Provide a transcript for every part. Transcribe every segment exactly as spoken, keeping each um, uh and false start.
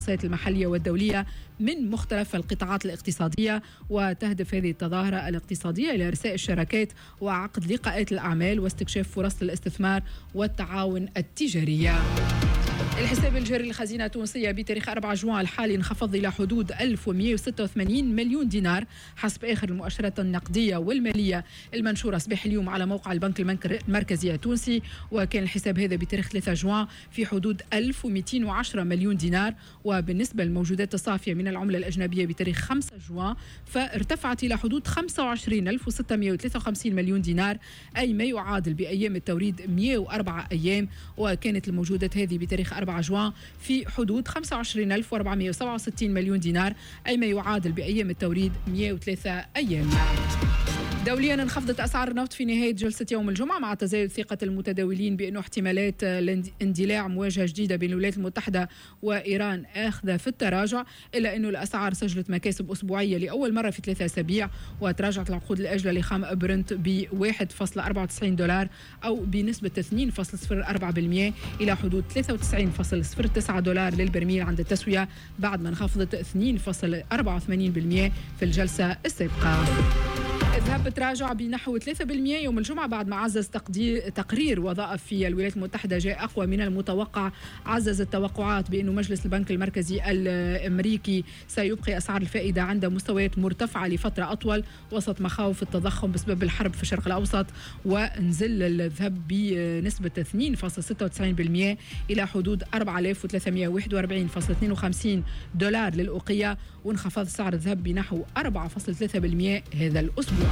المحلية والدولية من مختلف القطاعات الاقتصادية. وتهدف هذه التظاهرة الاقتصادية إلى إرساء الشراكات وعقد لقاءات الأعمال واستكشاف فرص الاستثمار والتعاون التجاري. الحساب الجاري للخزينة التونسية بتاريخ أربعة جوان الحالي انخفض إلى حدود ألف ومئة وستة وثمانين مليون دينار حسب آخر المؤشرات النقدية والمالية المنشورة صباح اليوم على موقع البنك المركزي التونسي. وكان الحساب هذا بتاريخ ثلاثة جوان في حدود ألف ومئتين وعشرة مليون دينار. وبالنسبة للموجودات الصافية من العملة الأجنبية بتاريخ خمسة جوان فارتفعت إلى حدود خمسة وعشرين ألف وستمئة وثلاثة وخمسين مليون دينار، أي ما يعادل بأيام التوريد مئة وأربعة أيام. وكانت الموجودات هذه بتاريخ أربعة جوان في حدود خمسة وعشرين ألف وأربعمئة وسبعة وستين مليون دينار، أي ما يعادل بأيام التوريد مئة وثلاثة أيام. دوليا انخفضت أسعار النفط في نهاية جلسة يوم الجمعة مع تزايد ثقة المتداولين بأنه احتمالات اندلاع مواجهة جديدة بين الولايات المتحدة وإيران آخذة في التراجع، إلا أنه الأسعار سجلت مكاسب أسبوعية لأول مرة في ثلاثة أسابيع. وتراجعت العقود الآجلة لخام برنت ب واحد فاصلة أربعة وتسعين دولار أو بنسبة اثنين فاصلة صفر أربعة بالمئة إلى حدود ثلاثة وتسعين فاصلة صفر تسعة دولار للبرميل عند التسوية، بعد ما انخفضت اثنين فاصلة أربعة وثمانين بالمئة في الجلسة السابقة. ذهب تراجع بنحو ثلاثة بالمئة يوم الجمعة بعد ما عزز تقرير وظائف في الولايات المتحدة جاء أقوى من المتوقع. عزز التوقعات بأنه مجلس البنك المركزي الأمريكي سيبقي أسعار الفائدة عند مستويات مرتفعة لفترة أطول وسط مخاوف التضخم بسبب الحرب في الشرق الأوسط. ونزل الذهب بنسبة اثنين فاصلة ستة وتسعين بالمئة إلى حدود أربعة آلاف وثلاثمئة وواحد وأربعين فاصلة اثنين وخمسين دولار للأوقية، وانخفض سعر الذهب بنحو أربعة فاصلة ثلاثة بالمئة هذا الأسبوع.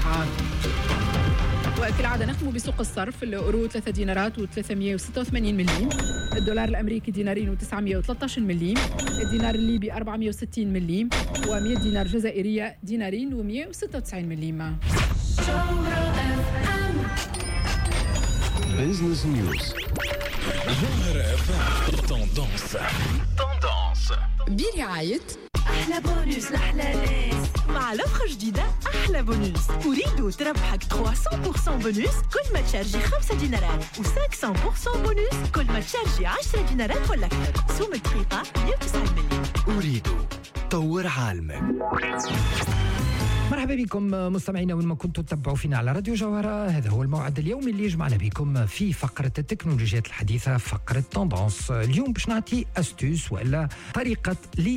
وكالعادة نختم بسوق الصرف. الأورو ثلاثة دينارات وثلاثمئة وستة وثمانين مليم، الدولار الأمريكي دينارين وتسعمئة وثلاثة عشر مليم، الدينار الليبي أربعمئة وستين مليم، و100 دينار جزائرية دينارين ومئة وستة وتسعين مليم. بيزنس نيوز جوهرة اف ام توندونس توندونس برعاية أحلى بونوس لأحلى ناس مع لفخة جديدة أحلى بونوس. أريد تربحك ثلاثمئة بالمئة بونوس كل ما تشارجي خمسة دينارات و500 بالمئة بونوس كل ما تشارجي عشرة دينارات ولا أكثر. سوم دقيقة مئة وتسعين مليون. أريد طور عالمك. مرحبا بكم مستمعينا وين ما كنتوا تتبعوا فينا على راديو جوهرة. هذا هو الموعد اليومي اللي يجمعنا بكم في فقرة التكنولوجيات الحديثة، فقرة توندونس. اليوم باش نعطي أستوس وإلا طريقة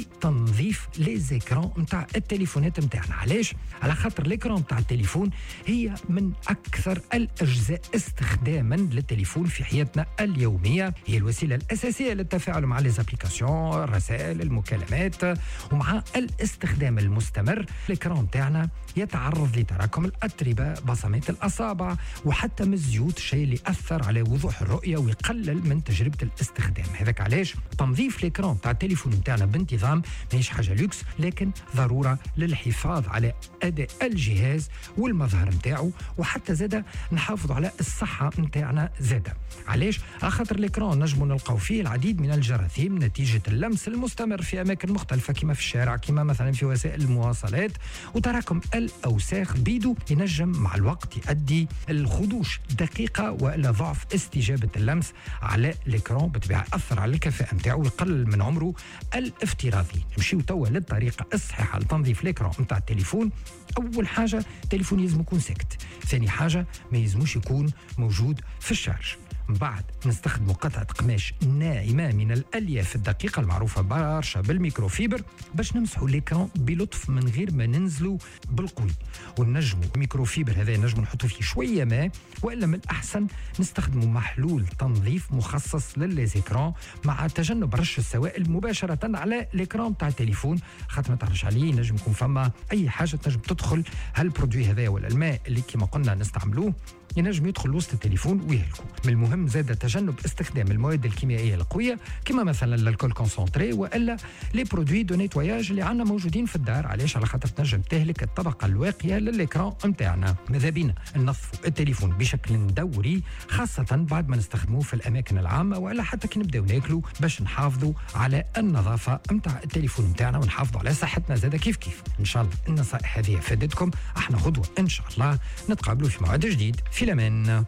لتنظيف لي زيكران نتاع التليفونات نتاعنا. علاش؟ على خاطر ليكران نتاع التليفون هي من أكثر الأجزاء استخداما للتليفون في حياتنا اليومية، هي الوسيلة الأساسية للتفاعل مع الابليكاسيون، الرسائل، المكالمات، ومع الاستخدام المستمر ليكران نتاعنا يتعرض لتراكم الأتربة، بصمات الأصابع، وحتى من الزيوت، الشيء اللي أثر على وضوح الرؤية ويقلل من تجربة الاستخدام. هذاك علاش تنظيف ليكران تاع التليفون نتاعنا بانتظام ماهيش حاجة لوكس، لكن ضرورة للحفاظ على أداء الجهاز والمظهر نتاعو، وحتى زادة نحافظ على الصحة نتاعنا زادة. علاش؟ على خاطر ليكران نجمو نلقاو فيه العديد من الجراثيم نتيجة اللمس المستمر في أماكن مختلفة كما في الشارع، كما مثلا في وسائل المواصلات، وتراكم الأوساخ بيدو ينجم مع الوقت يؤدي الخدوش دقيقة وإلا ضعف استجابة اللمس على الإكران، بالطبيعة أثر على الكفاءة نتاعو ويقلل من عمره الافتراضي. نمشيو توا للطريقة الصحيحة لتنظيف الإكران نتاع التليفون. أول حاجة التليفون يلزم يكون ساكت، ثاني حاجة ما يلزموش يكون موجود في الشارج. من بعد نستخدم قطعة قماش ناعمة من الألياف الدقيقة المعروفة برشا بالميكروفيبر باش نمسحوا الإكران بلطف من غير ما ننزلوا بالقوي. ونجموا الميكروفيبر هذا نجموا نحطوا فيه شوية ماء، وإلا من الأحسن نستخدموا محلول تنظيف مخصص للإكران مع تجنب رش السوائل مباشرة على الإكران تاع التليفون، خاطر ما تعرفش عليه نجم يكون فما أي حاجة تنجم تدخل هالبرودوي هذا ولا الماء اللي كما قلنا نستعملوه ينجم يدخل وسط التليفون ويهلكوا. من المهم زاد تجنب استخدام المواد الكيميائيه القويه كما مثلا الكول كونسونتري والا لي برودوي دو نيتواياج اللي عندنا موجودين في الدار. علاش؟ على خاطر تنجم تهلك الطبقه الواقيه للإكران نتاعنا. ماذا بينا ننظفوا التليفون بشكل دوري، خاصه بعد ما نستخدموه في الاماكن العامه والا حتى كي نبداو ناكلوا، باش نحافظوا على النظافه نتاع التليفون نتاعنا ونحافظوا على صحتنا زاد كيف كيف. ان شاء الله النصائح هذه فادتكم. احنا غدوه ان شاء الله نتقابلوا في موعد جديد. في الأمان.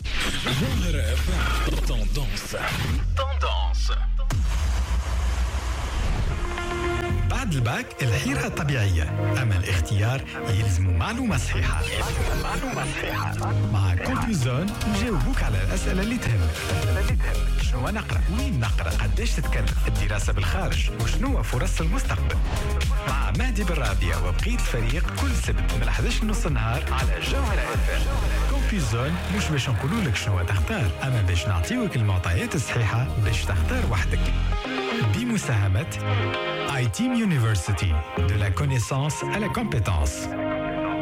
Tendance. Tendance. بعد الباك الحيرة طبيعية، أما الاختيار يلزم معلومة صحيحة. معلومة صحيحة مع كومبيوزون نجاوبوك على الأسئلة اللي تهمك. شنو نقرأ؟ وين نقرأ؟ قديش تتكلف؟ الدراسة بالخارج؟ وشنو فرص المستقبل؟ مع مهدي بالرابية وبقية الفريق كل سبت من الحادية عشرة نص النهار على جوهرة اف ام. كومبيوزون مش باش نقولوا لك شنو تختار، أما باش نعطيوك المعطيات الصحيحة باش تختار وحدك. بمساهمة I T University, de la connaissance à la compétence.